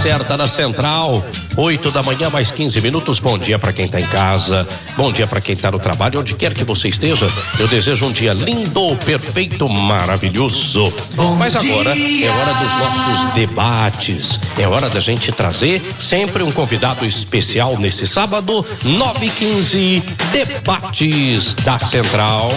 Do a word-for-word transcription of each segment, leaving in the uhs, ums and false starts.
certa da Central, oito da manhã, mais quinze minutos. Bom dia para quem tá em casa, bom dia para quem tá no trabalho, onde quer que você esteja. Eu desejo um dia lindo, perfeito, maravilhoso. Bom Mas agora dia. é hora dos nossos debates. É hora da gente trazer sempre um convidado especial nesse sábado, nove e quinze, Debates da Central.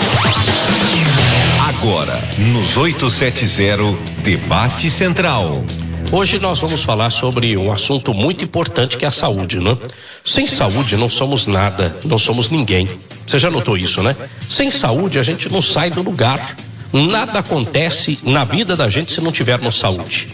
Agora, nos oitocentos e setenta, Debate Central. Hoje nós vamos falar sobre um assunto muito importante que é a saúde, né? Sem saúde não somos nada, não somos ninguém. Você já notou isso, né? Sem saúde a gente não sai do lugar. Nada acontece na vida da gente se não tivermos saúde.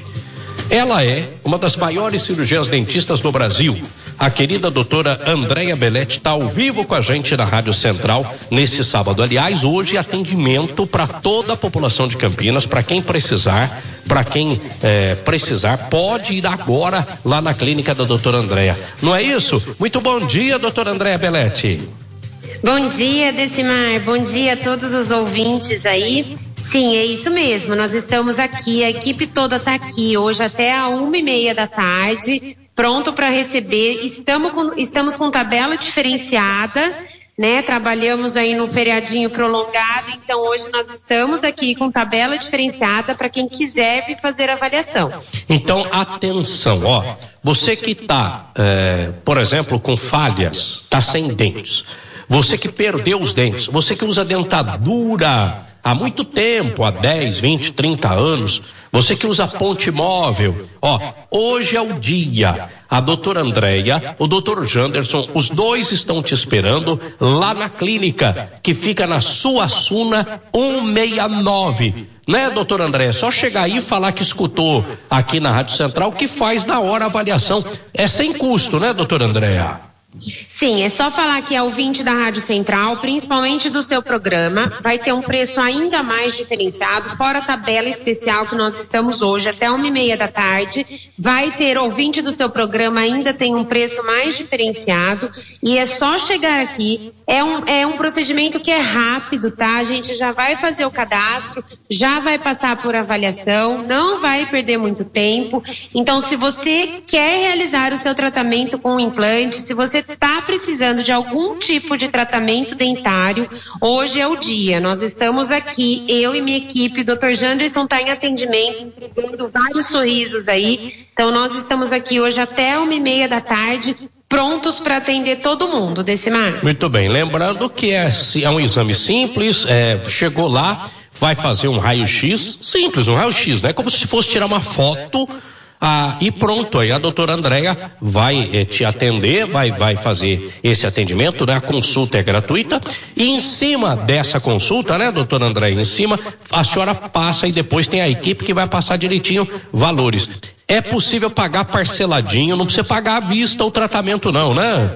Ela é uma das maiores cirurgiãs dentistas do Brasil. A querida doutora Andréia Belletti está ao vivo com a gente na Rádio Central nesse sábado. Aliás, hoje atendimento para toda a população de Campinas, para quem precisar, para quem é, precisar, pode ir agora lá na clínica da doutora Andréia. Não é isso? Muito bom dia, doutora Andréia Belletti. Bom dia, Decimar. Bom dia a todos os ouvintes aí. Sim, é isso mesmo. Nós estamos aqui, a equipe toda está aqui hoje até a uma e meia da tarde, pronto para receber. Estamos com, estamos com tabela diferenciada, né? Trabalhamos aí no feriadinho prolongado, então hoje nós estamos aqui com tabela diferenciada para quem quiser vir fazer avaliação. Então, atenção, ó. Você que está, é, por exemplo, com falhas, está sem dentes. Você que perdeu os dentes, você que usa dentadura há muito tempo, há dez, vinte, trinta anos, você que usa ponte móvel, ó, hoje é o dia. A doutora Andréia, o doutor Janderson, os dois estão te esperando lá na clínica, que fica na Suassuna cento e sessenta e nove. Né, doutora Andréia? Só chegar aí e falar que escutou aqui na Rádio Central, que faz na hora a avaliação. É sem custo, né, doutora Andréia? Sim, é só falar que é ouvinte da Rádio Central, principalmente do seu programa, vai ter um preço ainda mais diferenciado, fora a tabela especial que nós estamos hoje, até uma e meia da tarde, vai ter ouvinte do seu programa, ainda tem um preço mais diferenciado, e é só chegar aqui, é um, é um procedimento que é rápido, tá? A gente já vai fazer o cadastro, já vai passar por avaliação, não vai perder muito tempo, então se você quer realizar o seu tratamento com o implante, se você está precisando de algum tipo de tratamento dentário, hoje é o dia. Nós estamos aqui, eu e minha equipe, doutor Janderson está em atendimento, entregando vários sorrisos aí. Então nós estamos aqui hoje até uma e meia da tarde, prontos para atender todo mundo, Decimar. Muito bem, lembrando que é, é um exame simples, é, chegou lá, vai fazer um raio-x, simples, um raio-x, né? Como se fosse tirar uma foto. Ah, e pronto, aí a doutora Andréia vai eh, te atender, vai, vai fazer esse atendimento, né? A consulta é gratuita e em cima dessa consulta, né, doutora Andréia, em cima a senhora passa e depois tem a equipe que vai passar direitinho valores. É possível pagar parceladinho, não precisa pagar à vista o tratamento não, né?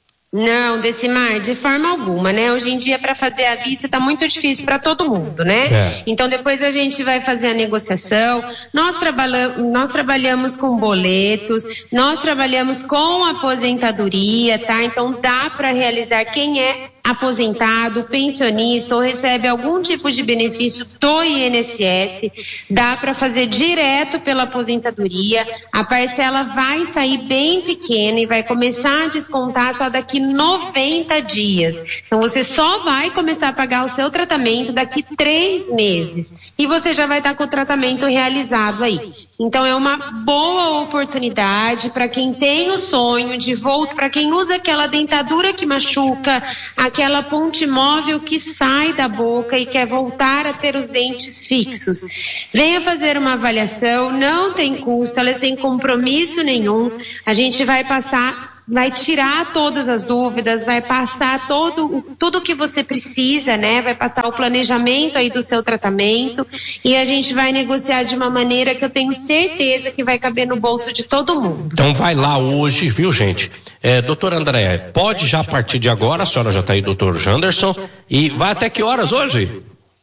Não, Decimar, de forma alguma, né? Hoje em dia, para fazer à vista, tá muito difícil para todo mundo, né? É. Então, depois a gente vai fazer a negociação. Nós, trabalha, nós trabalhamos com boletos, nós trabalhamos com aposentadoria, tá? Então, dá para realizar quem é aposentado, pensionista ou recebe algum tipo de benefício do I N S S, dá para fazer direto pela aposentadoria, a parcela vai sair bem pequena e vai começar a descontar só daqui noventa dias. Então você só vai começar a pagar o seu tratamento daqui três meses e você já vai estar com o tratamento realizado aí. Então é uma boa oportunidade para quem tem o sonho de volta, para quem usa aquela dentadura que machuca, aquela ponte móvel que sai da boca e quer voltar a ter os dentes fixos. Venha fazer uma avaliação, não tem custo, ela é sem compromisso nenhum. A gente vai passar, vai tirar todas as dúvidas, vai passar todo, tudo o que você precisa, né? Vai passar o planejamento aí do seu tratamento e a gente vai negociar de uma maneira que eu tenho certeza que vai caber no bolso de todo mundo. Então vai lá hoje, viu, gente? É, doutora Andréia, pode já a partir de agora, a senhora já está aí, doutor Janderson, e vai até que horas hoje?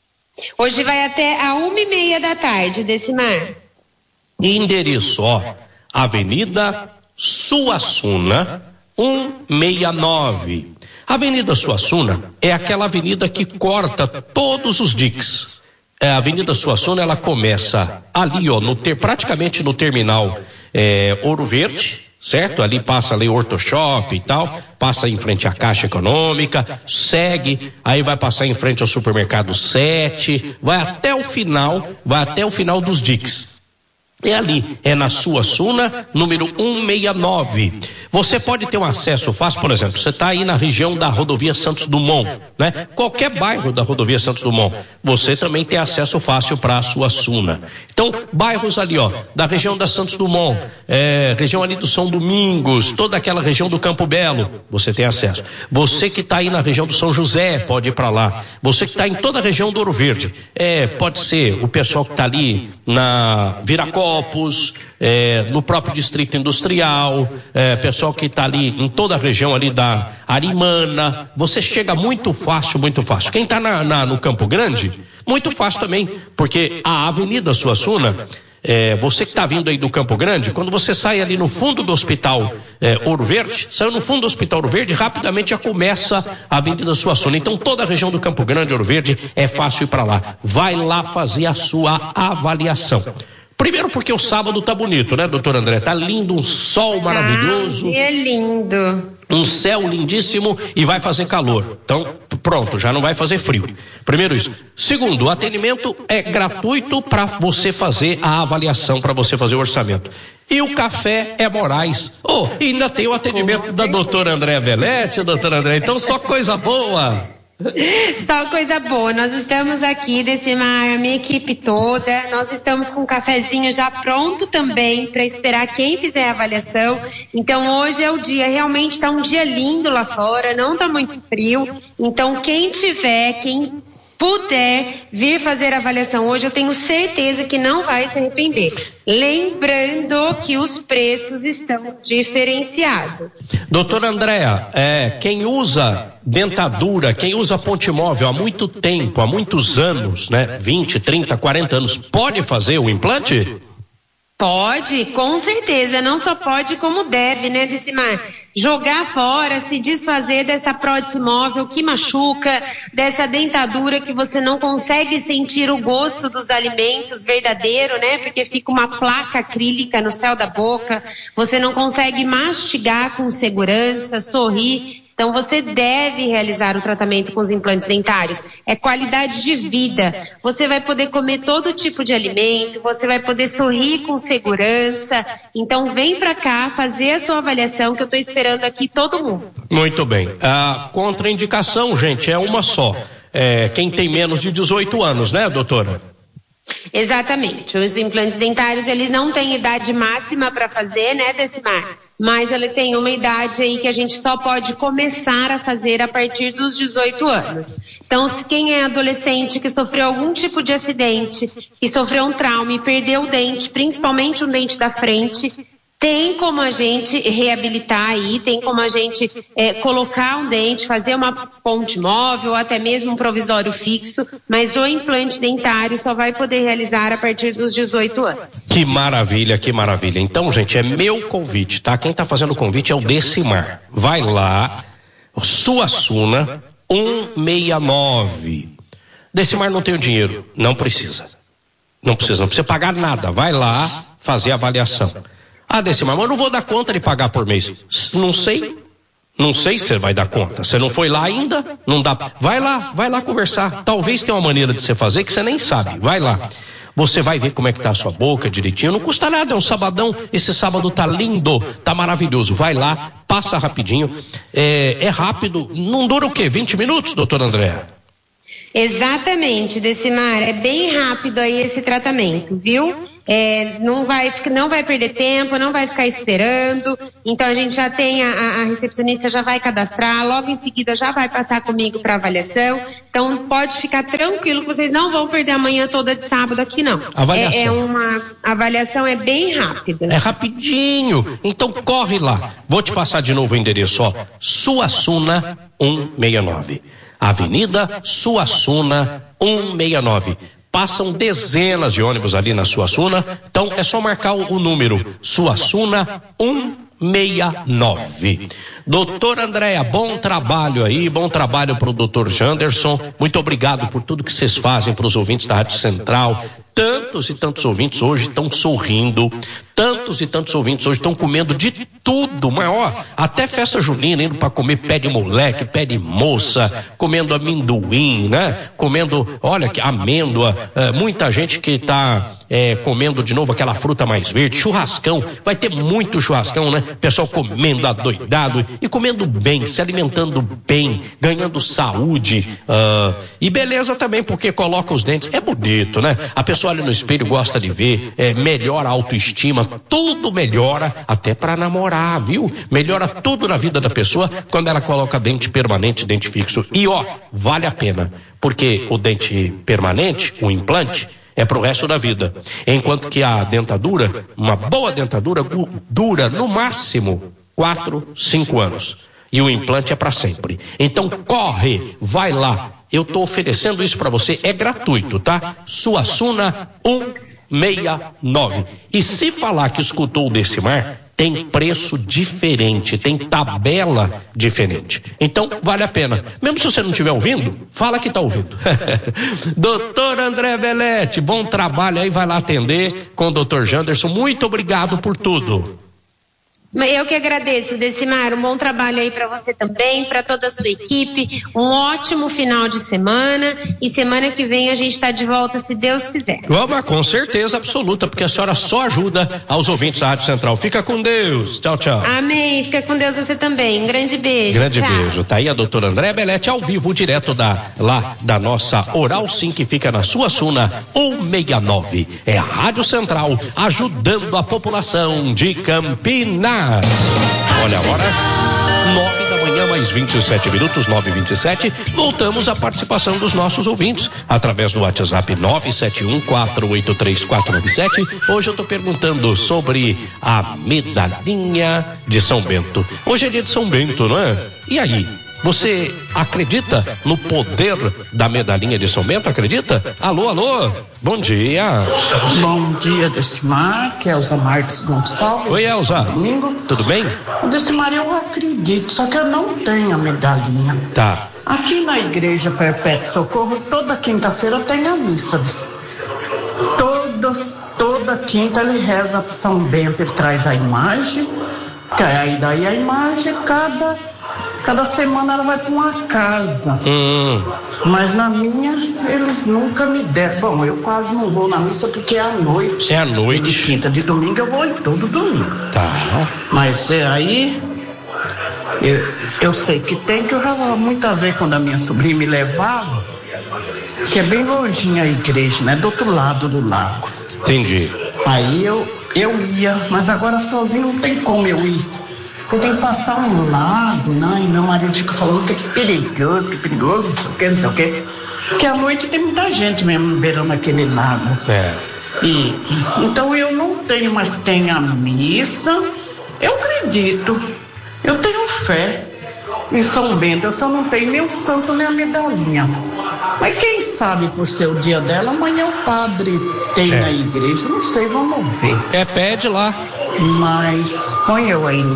Hoje vai até a uma e meia da tarde, Decimar. Endereço, ó, Avenida Suassuna, cento e sessenta e nove. Avenida Suassuna é aquela avenida que corta todos os diques. É, a Avenida Suassuna, ela começa ali, ó, no ter, praticamente no terminal é, Ouro Verde, certo? Ali passa ali Ortoshop e tal, passa em frente à Caixa Econômica, segue, aí vai passar em frente ao Supermercado Sete, vai até o final, vai até o final dos Dix. É ali, é na Suassuna, número cento e sessenta e nove. Você pode ter um acesso fácil, por exemplo, você está aí na região da rodovia Santos Dumont, né? Qualquer bairro da rodovia Santos Dumont, você também tem acesso fácil para a Suassuna. Então, bairros ali, ó, da região da Santos Dumont, é, região ali do São Domingos, toda aquela região do Campo Belo, você tem acesso. Você que está aí na região do São José, pode ir para lá. Você que está em toda a região do Ouro Verde, é, pode ser o pessoal que está ali na Viracopos, é, no próprio Distrito Industrial, é, pessoal que está ali em toda a região ali da Arimana, você chega muito fácil, muito fácil. Quem está na, na, no Campo Grande, muito fácil também, porque a Avenida Suassuna, é, você que está vindo aí do Campo Grande, quando você sai ali no fundo do Hospital é, Ouro Verde, saiu no fundo do Hospital Ouro Verde, rapidamente já começa a Avenida Suassuna. Então toda a região do Campo Grande, Ouro Verde, é fácil ir para lá. Vai lá fazer a sua avaliação. Primeiro porque o sábado tá bonito, né, doutor André? Tá lindo, um sol maravilhoso. Ah, dia lindo. Um céu lindíssimo e vai fazer calor. Então, pronto, já não vai fazer frio. Primeiro isso. Segundo, o atendimento é gratuito para você fazer a avaliação, para você fazer o orçamento. E o café é Moraes. Oh, e ainda tem o atendimento da doutora Andréa Velete, doutora André. Então, só coisa boa. Só coisa boa, nós estamos aqui, Decimar, a minha equipe toda, nós estamos com um cafezinho já pronto também para esperar quem fizer a avaliação. Então hoje é o dia, realmente está um dia lindo lá fora, não está muito frio, então quem tiver, quem puder vir fazer a avaliação hoje, eu tenho certeza que não vai se arrepender. Lembrando que os preços estão diferenciados. Doutora Andréa, é, quem usa dentadura, quem usa ponte móvel há muito tempo, há muitos anos, né, vinte, trinta, quarenta anos, pode fazer o implante? Pode, com certeza, não só pode como deve, né, Decimar? Jogar fora, se desfazer dessa prótese móvel que machuca, dessa dentadura que você não consegue sentir o gosto dos alimentos verdadeiro, né? Porque fica uma placa acrílica no céu da boca, você não consegue mastigar com segurança, sorrir. Então você deve realizar o tratamento com os implantes dentários. É qualidade de vida. Você vai poder comer todo tipo de alimento, você vai poder sorrir com segurança. Então vem pra cá fazer a sua avaliação que eu tô esperando aqui todo mundo. Muito bem. A contraindicação, gente, é uma só. É, quem tem menos de dezoito anos, né, doutora? Exatamente. Os implantes dentários, eles não têm idade máxima para fazer, né, Decimar? Mas ele tem uma idade aí que a gente só pode começar a fazer a partir dos dezoito anos. Então, se quem é adolescente que sofreu algum tipo de acidente, que sofreu um trauma e perdeu o dente, principalmente um dente da frente, tem como a gente reabilitar aí, tem como a gente é, colocar um dente, fazer uma ponte móvel, ou até mesmo um provisório fixo, mas o implante dentário só vai poder realizar a partir dos dezoito anos. Que maravilha, que maravilha. Então, gente, é meu convite, tá? Quem tá fazendo o convite é o Decimar. Vai lá, Suassuna cento e sessenta e nove. Decimar, não tenho dinheiro. Não precisa. Não precisa, não precisa pagar nada. Vai lá fazer a avaliação. Ah, Decimar, mas eu não vou dar conta de pagar por mês. Não sei. Não sei se você vai dar conta. Você não foi lá ainda? Não dá. Vai lá, vai lá conversar. Talvez tenha uma maneira de você fazer que você nem sabe. Vai lá. Você vai ver como é que tá a sua boca direitinho. Não custa nada, é um sabadão. Esse sábado tá lindo, tá maravilhoso. Vai lá, passa rapidinho. É, é rápido. Não dura o quê? vinte minutos, doutora Andréa? Exatamente, Decimar. É bem rápido aí esse tratamento, viu? É, não vai, não vai perder tempo, não vai ficar esperando. Então a gente já tem, a, a recepcionista já vai cadastrar, logo em seguida já vai passar comigo para avaliação. Então pode ficar tranquilo que vocês não vão perder a manhã toda de sábado aqui, não. Avaliação. É, é uma a avaliação é bem rápida. É rapidinho. Então corre lá. Vou te passar de novo o endereço, ó. Suassuna cento e sessenta e nove. Avenida Suassuna cento e sessenta e nove. Passam dezenas de ônibus ali na Suassuna, então é só marcar o, o número Suassuna cento e sessenta e nove. Doutora Andréa, bom trabalho aí, bom trabalho para o doutor Janderson. Muito obrigado por tudo que vocês fazem para os ouvintes da Rádio Central. Tantos e tantos ouvintes hoje estão sorrindo, tantos e tantos ouvintes hoje estão comendo de tudo, maior, até festa junina, indo para comer pé de moleque, pé de moça, comendo amendoim, né? Comendo, olha, que amêndoa, é, muita gente que está é, comendo de novo aquela fruta mais verde, churrascão, vai ter muito churrascão, né? Pessoal comendo adoidado e comendo bem, se alimentando bem, ganhando saúde, uh, e beleza também, porque coloca os dentes, é bonito, né? A pessoa olha no espelho, gosta de ver, é, melhora a autoestima, tudo melhora, até para namorar, viu? Melhora tudo na vida da pessoa quando ela coloca dente permanente, dente fixo. E ó, vale a pena, porque o dente permanente, o implante, é pro resto da vida. Enquanto que a dentadura, uma boa dentadura, dura no máximo quatro, cinco anos. E o implante é para sempre. Então corre, vai lá. Eu estou oferecendo isso para você, é gratuito, tá? Suassuna um seis nove. E se falar que escutou o Decimar, tem preço diferente, tem tabela diferente. Então, vale a pena. Mesmo se você não estiver ouvindo, fala que está ouvindo. doutor André Belletti, bom trabalho aí, vai lá atender com o doutor Janderson. Muito obrigado por tudo. Eu que agradeço, Decimar, um bom trabalho aí para você também, para toda a sua equipe, um ótimo final de semana, e semana que vem a gente está de volta, se Deus quiser. Vamos, com certeza absoluta, porque a senhora só ajuda aos ouvintes da Rádio Central. Fica com Deus, tchau, tchau. Amém, fica com Deus você também, um grande beijo. Grande tchau. beijo, tá aí a doutora André Belletti ao vivo, direto da, lá da nossa Oral Sim, que fica na Suassuna um seis nove. É a Rádio Central, ajudando a população de Campinas. Olha a hora, nove da manhã, mais vinte e sete minutos, nove e vinte e sete. Voltamos à participação dos nossos ouvintes através do WhatsApp nove sete um quatro oito três quatro nove sete. Hoje eu estou perguntando sobre a medalhinha de São Bento. Hoje é dia de São Bento, não é? E aí? Você acredita no poder da medalhinha de São Bento? Acredita? Alô, alô, bom dia. Bom dia, Decimar, que é Elza Marques Gonçalves. Oi, Elza. Domingo. Tudo bem? Decimar, eu acredito, só que eu não tenho a medalhinha. Tá. Aqui na Igreja Perpétuo Socorro, toda quinta-feira tem a missa. Todas, toda quinta ele reza para São Bento, ele traz a imagem, que aí daí a imagem, cada... Cada semana ela vai para uma casa. Hum. Mas na minha, eles nunca me deram. Bom, eu quase não vou na missa porque é à noite. É à noite. De quinta, de domingo eu vou todo domingo. Tá. Mas é, aí, eu, eu sei que tem, que eu já muitas vezes quando a minha sobrinha me levava, que é bem longinha a igreja, né? Do outro lado do lago. Entendi. Aí eu, eu ia, mas agora sozinho não tem como eu ir. Eu tenho que passar um lago, né? E meu marido fica falando que é perigoso, que é perigoso, não sei o que, não sei o que. Porque à noite tem muita gente mesmo beirando aquele lago. É. E, então eu não tenho, mas tem a missa. Eu acredito. Eu tenho fé em São Bento. Eu só não tenho nem o santo nem a medalhinha. Mas quem sabe por ser o dia dela, amanhã o padre tem é. na igreja. Não sei, vamos ver. É, pede lá. Mas põe eu aí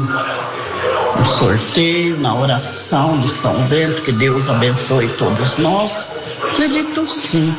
no sorteio, na oração de São Bento, que Deus abençoe todos nós. Acredito sim.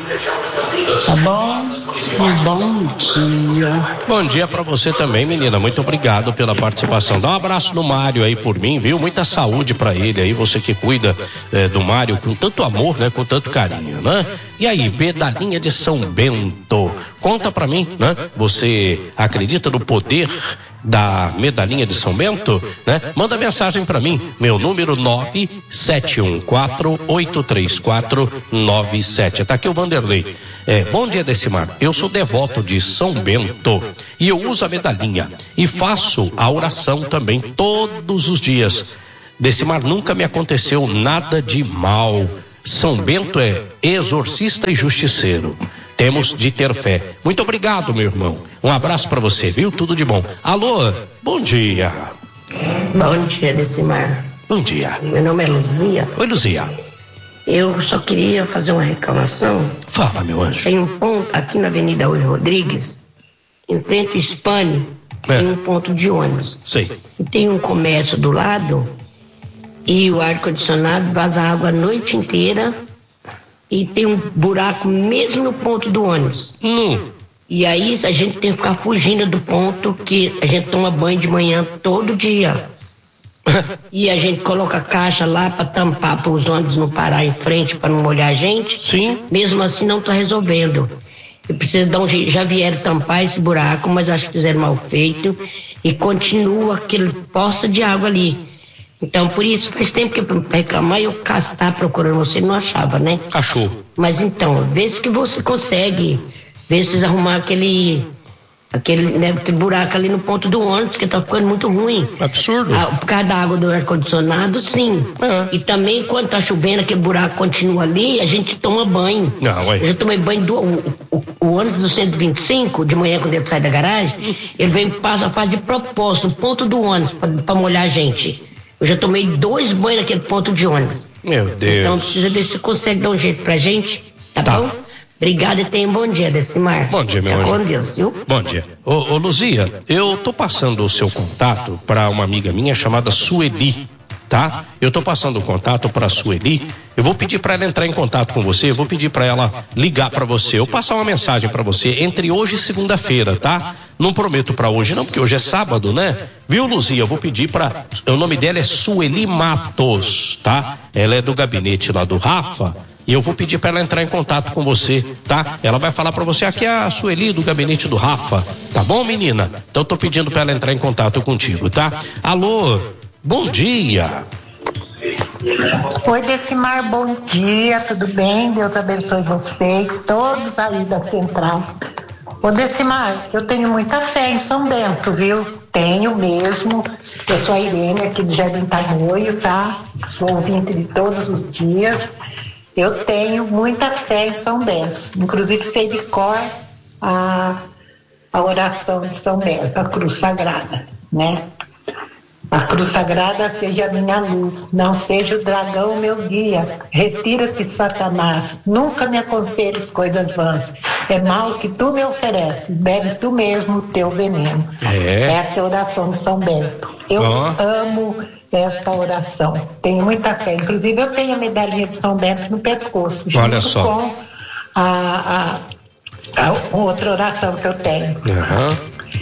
Tá bom? Um bom dia. Bom dia pra você também, menina. Muito obrigado pela participação. Dá um abraço no Mário aí por mim, viu? Muita saúde pra ele aí, você que cuida eh, do Mário com tanto amor, né? Com tanto carinho, né? E aí, medalhinha de São Bento. Conta pra mim, né? Você acredita no poder da medalhinha de São Bento, né? Manda mensagem pra mim, meu número nove sete um quatro oito três quatro nove sete. Tá aqui o Vanderlei. É, bom dia, Decimar. Eu sou devoto de São Bento e eu uso a medalhinha e faço a oração também todos os dias. Decimar, nunca me aconteceu nada de mal. São Bento é exorcista e justiceiro. Temos de ter fé. Muito obrigado, meu irmão. Um abraço pra você, viu? Tudo de bom. Alô, bom dia. Bom dia, Decimar. Bom dia. Meu nome é Luzia. Oi, Luzia. Eu só queria fazer uma reclamação. Fala, meu anjo. Tem um ponto aqui na Avenida Rui Rodrigues, em frente ao Spani, é. Tem um ponto de ônibus. Sei. E tem um comércio do lado e o ar-condicionado vaza água a noite inteira e tem um buraco mesmo no ponto do ônibus. Hum. E aí a gente tem que ficar fugindo do ponto que a gente toma banho de manhã todo dia. E a gente coloca a caixa lá para tampar, para os ônibus não parar em frente, para não molhar a gente. Sim. Mesmo assim não está resolvendo. Eu preciso dar um jeito. Já vieram tampar esse buraco, mas acho que fizeram mal feito. E continua aquele poça de água ali. Então, por isso, faz tempo que eu reclamar e eu estava procurando você, não achava, né? Achou. Mas então, vê se que você consegue, vê se vocês arrumar aquele, aquele, né, aquele buraco ali no ponto do ônibus, que tá ficando muito ruim. Absurdo. Ah, por causa da água do ar-condicionado, sim. É. E também, quando tá chovendo, aquele buraco continua ali, a gente toma banho. Não, é. Eu já tomei banho do o, o, o ônibus do cento e vinte e cinco, de manhã, quando ele sai da garagem, ele vem passa faz de propósito, no ponto do ônibus, para molhar a gente. Eu já tomei dois banhos naquele ponto de ônibus. Meu Deus. Então precisa ver se consegue dar um jeito pra gente, tá, Tá. bom? Obrigada e tenha um bom dia, Decimar. Bom dia, meu Fica anjo. com Deus, viu? Bom dia. Ô, ô Luzia, eu tô passando o seu contato para uma amiga minha chamada Sueli, tá? Eu tô passando o contato para a Sueli. Eu vou pedir para ela entrar em contato com você, eu vou pedir para ela ligar para você, eu passar uma mensagem para você entre hoje e segunda-feira, tá? Não prometo para hoje não, porque hoje é sábado, né? Viu, Luzia? Eu vou pedir para, o nome dela é Sueli Matos, tá? Ela é do gabinete lá do Rafa. E eu vou pedir para ela entrar em contato com você, tá? Ela vai falar para você, aqui é a Sueli do gabinete do Rafa, tá bom, menina? Então eu tô pedindo para ela entrar em contato contigo, tá? Alô, bom dia. Oi, Decimar, bom dia, tudo bem? Deus abençoe você e todos aí da Central. Ô, Decimar, eu tenho muita fé em São Bento, viu? Tenho mesmo. Eu sou a Irene aqui do Jardim Tamoio, tá? Sou ouvinte de todos os dias. Eu tenho muita fé em São Bento, inclusive sei de cor a, a oração de São Bento, a cruz sagrada, né? A cruz sagrada seja a minha luz, não seja o dragão meu guia. Retira-te, Satanás, nunca me aconselhes coisas vãs. É mal que tu me ofereces, bebe tu mesmo o teu veneno. É. Essa é a oração de São Bento. Eu Oh. amo esta oração. Tenho muita fé. Inclusive, eu tenho a medalhinha de São Bento no pescoço, junto Olha só. com a, a, a outra oração que eu tenho. Aham.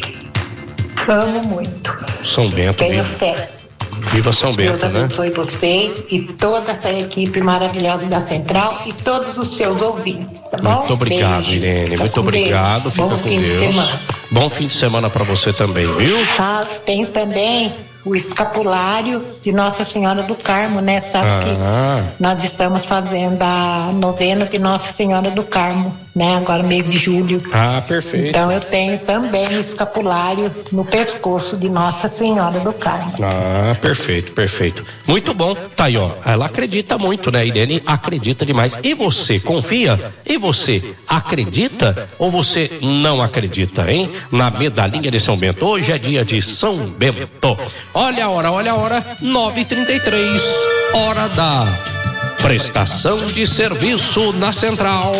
Amo muito. São Bento, Tenho viva, fé. viva São Deus Bento, né? abençoe vocês e toda essa equipe maravilhosa da Central e todos os seus ouvintes, tá bom? Muito obrigado, Beijo. Irene. Fica Muito com obrigado. Deus. Fica Bom com fim Deus. de semana. Bom fim de semana para você também, viu? Ah, tem também o escapulário de Nossa Senhora do Carmo, né? Sabe Ah. que nós estamos fazendo a novena de Nossa Senhora do Carmo, né? Agora mês de julho. Ah, perfeito. Então eu tenho também o escapulário no pescoço de Nossa Senhora do Carmo. Ah, perfeito, perfeito. Muito bom. Tá aí, ó. Ela acredita muito, né? A Irene acredita demais. E você, confia? E você, acredita ou você não acredita, hein? Na medalhinha de São Bento. Hoje é dia de São Bento. Olha a hora, olha a hora. nove e trinta e três. Hora da prestação de serviço na Central.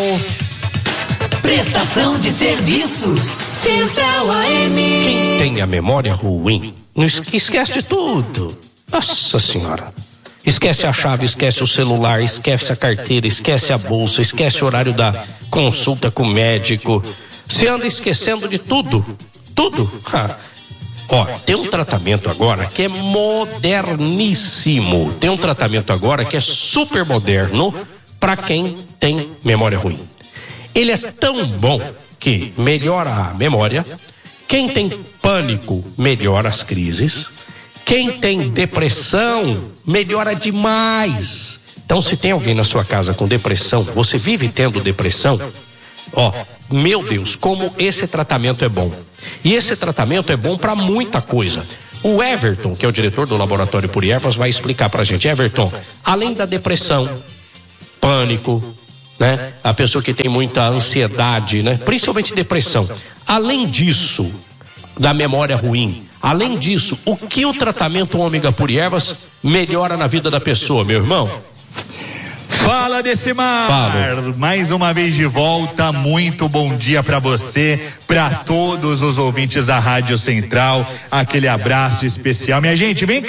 Prestação de serviços. Central A M. Quem tem a memória ruim, não es- esquece de tudo. Nossa Senhora. Esquece a chave, esquece o celular, esquece a carteira, esquece a bolsa, esquece o horário da consulta com o médico. Você anda esquecendo de tudo. Tudo. Ah. Ó, tem um tratamento agora que é moderníssimo. Tem um tratamento agora que é super moderno para quem tem memória ruim. Ele é tão bom que melhora a memória. Quem tem pânico, melhora as crises. Quem tem depressão, melhora demais. Então, se tem alguém na sua casa com depressão, você vive tendo depressão, ó, meu Deus, como esse tratamento é bom. E esse tratamento é bom para muita coisa. O Everton, que é o diretor do Laboratório Puri Ervas, vai explicar pra gente. Everton, além da depressão, pânico, né? A pessoa que tem muita ansiedade, né? Principalmente depressão. Além disso, da memória ruim, além disso, o que o tratamento ômega Puri Ervas melhora na vida da pessoa, meu irmão? Fala, Decimar! Fala. Mais uma vez de volta, muito bom dia para você, para todos os ouvintes da Rádio Central, aquele abraço especial. Minha gente, vem cá,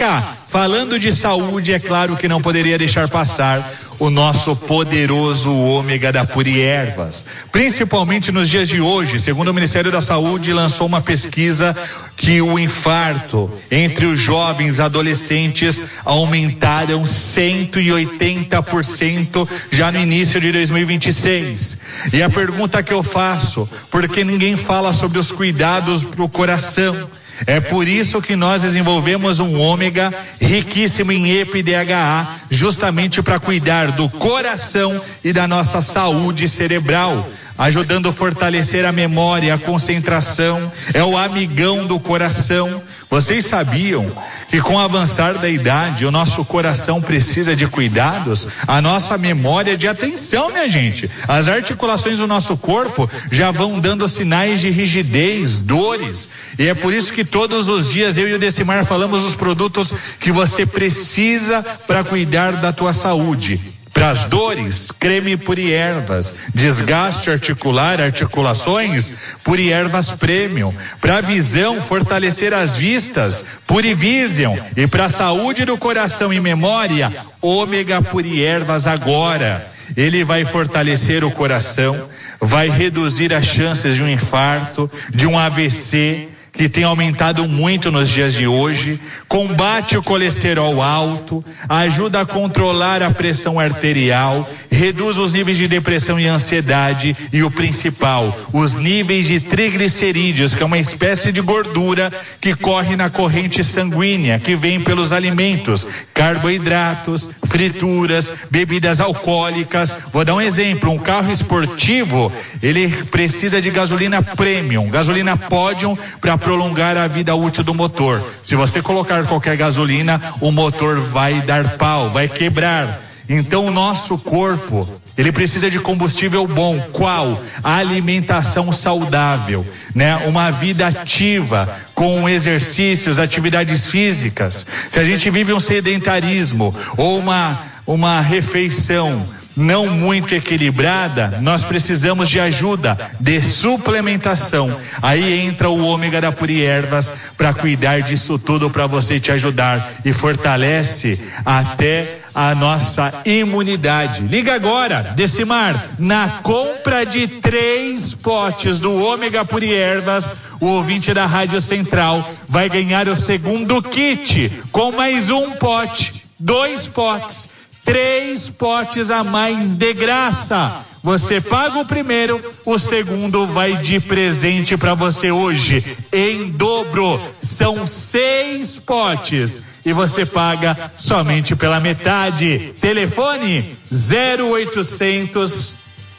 falando de saúde, é claro que não poderia deixar passar o nosso poderoso ômega da Puri Ervas. Principalmente nos dias de hoje, segundo o Ministério da Saúde, lançou uma pesquisa que o infarto entre os jovens adolescentes aumentaram cento e oitenta por cento já no início de dois mil e vinte e seis. E a pergunta que eu faço, por que ninguém fala sobre os cuidados para o coração? É por isso que nós desenvolvemos um ômega riquíssimo em E P A D H A, justamente para cuidar do coração e da nossa saúde cerebral, ajudando a fortalecer a memória, a concentração. É o amigão do coração. Vocês sabiam que com o avançar da idade o nosso coração precisa de cuidados? A nossa memória de atenção, minha gente. As articulações do nosso corpo já vão dando sinais de rigidez, dores. E é por isso que todos os dias eu e o Decimar falamos dos produtos que você precisa para cuidar da tua saúde. Para as dores, creme Puri Ervas. Desgaste articular, articulações, Puri Ervas Premium. Para a visão, fortalecer as vistas, Puri Vision. E para a saúde do coração e memória, ômega Puri Ervas agora. Ele vai fortalecer o coração, vai reduzir as chances de um infarto, de um A V C, que tem aumentado muito nos dias de hoje, combate o colesterol alto, ajuda a controlar a pressão arterial, reduz os níveis de depressão e ansiedade e o principal, os níveis de triglicerídeos, que é uma espécie de gordura que corre na corrente sanguínea, que vem pelos alimentos, carboidratos, frituras, bebidas alcoólicas. Vou dar um exemplo, um carro esportivo, ele precisa de gasolina premium, gasolina Podium, para prolongar a vida útil do motor. Se você colocar qualquer gasolina, o motor vai dar pau, vai quebrar. Então o nosso corpo, ele precisa de combustível bom. Qual? A alimentação saudável, né? Uma vida ativa, com exercícios, atividades físicas. Se a gente vive um sedentarismo ou uma, uma refeição não muito equilibrada, nós precisamos de ajuda, de suplementação. Aí entra o ômega da Puri Ervas para cuidar disso tudo, para você te ajudar, e fortalece até a nossa imunidade. Liga agora, Decimar, na compra de três potes do ômega Puri Ervas, o ouvinte da Rádio Central vai ganhar o segundo kit com mais um pote, dois potes, três potes a mais de graça. Você paga o primeiro, o segundo vai de presente para você hoje, em dobro. São seis potes e você paga somente pela metade. Telefone zero oitocentos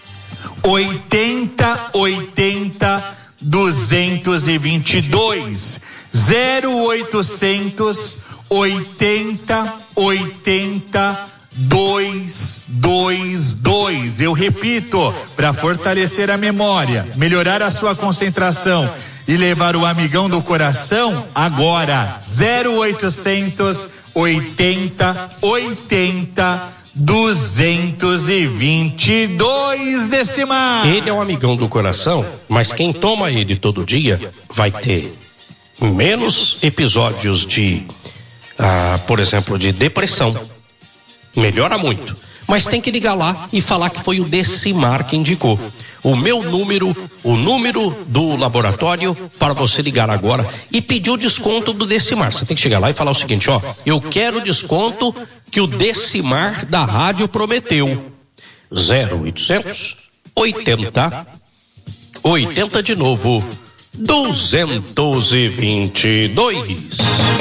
oitenta oitenta duzentos e vinte e dois. zero oitocentos oitenta oitenta dois dois dois. Eu repito, para fortalecer a memória, melhorar a sua concentração e levar o amigão do coração, agora zero oitocentos oitenta oitenta duzentos e vinte e dois. Decimar. Ele é um amigão do coração, mas quem toma ele todo dia vai ter menos episódios de, ah, por exemplo, de depressão. Melhora muito, mas tem que ligar lá e falar que foi o Decimar que indicou. O meu número, o número do laboratório, para você ligar agora e pedir o desconto do Decimar. Você tem que chegar lá e falar o seguinte, ó, eu quero o desconto que o Decimar da rádio prometeu. zero oitocentos oitenta oitenta de novo duzentos e vinte e dois.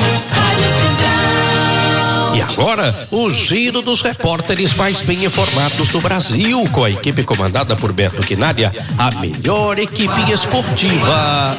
E agora, o giro dos repórteres mais bem informados do Brasil, com a equipe comandada por Beto Quinalha, a melhor equipe esportiva